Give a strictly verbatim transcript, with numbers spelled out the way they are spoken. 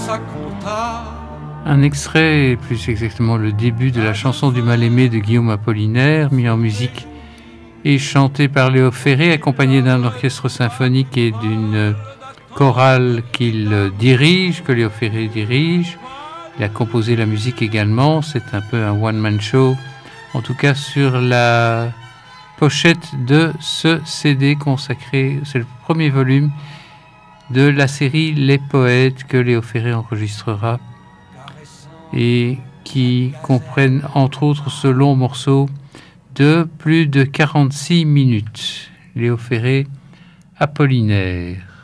Un extrait, plus exactement le début de la chanson du Mal-Aimé de Guillaume Apollinaire, mis en musique et chanté par Léo Ferré, accompagné d'un orchestre symphonique et d'une chorale qu'il dirige, que Léo Ferré dirige. Il a composé la musique également, c'est un peu un one-man show, en tout cas sur la pochette de ce C D consacré, c'est le premier volume de la série Les Poètes que Léo Ferré enregistrera et qui comprennent entre autres ce long morceau de plus de quarante-six minutes. Léo Ferré, Apollinaire.